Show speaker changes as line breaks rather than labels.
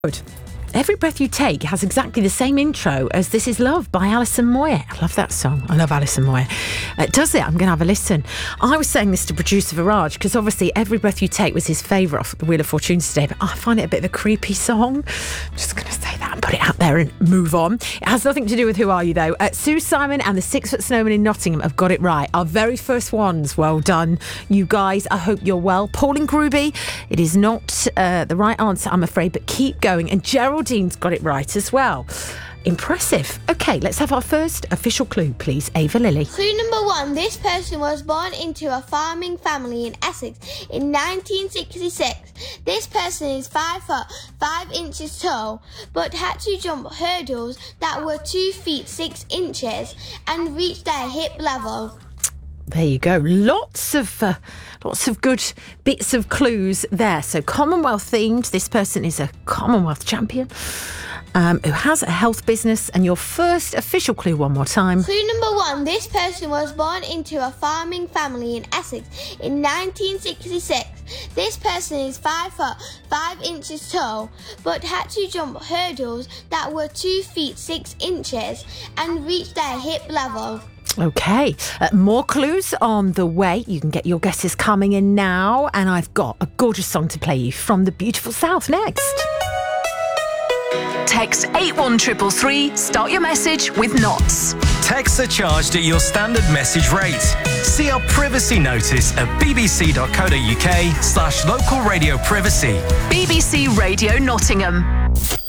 Good. Every Breath You Take has exactly the same intro as This Is Love by Alison Moyet. I love that song. I love Alison Moyet. Does it? I'm going to have a listen. I was saying this to producer Viraj because obviously Every Breath You Take was his favourite off the Wheel of Fortune today, but I find it a bit of a creepy song. I'm just going to say that and put it out there and move on. It has nothing to do with Who Are You though. Sue Simon and the 6 Foot Snowmen in Nottingham have got it right. Our very first ones. Well done, you guys. I hope you're well. Paul and Groovy, it is not the right answer, I'm afraid, but keep going. And Geraldine's got it right as well. Impressive. Okay, let's have our first official clue, please. Ava Lily.
Clue number 1. This person was born into a farming family in Essex in 1966. This person is 5 foot 5 inches tall, but had to jump hurdles that were 2 feet 6 inches and reach their hip level.
There you go. Lots of good bits of clues there. So Commonwealth themed. This person is a Commonwealth champion who has a health business. And your first official clue one more time.
Clue number 1. This person was born into a farming family in Essex in 1966. This person is 5 foot 5 inches tall, but had to jump hurdles that were 2 feet 6 inches and reach their hip level.
Okay, more clues on the way. You can get your guesses coming in now, and I've got a gorgeous song to play you from the beautiful South next.
Text 81333, start your message with Knots.
Texts are charged at your standard message rate. See our privacy notice at bbc.co.uk/local radio privacy.
BBC Radio Nottingham.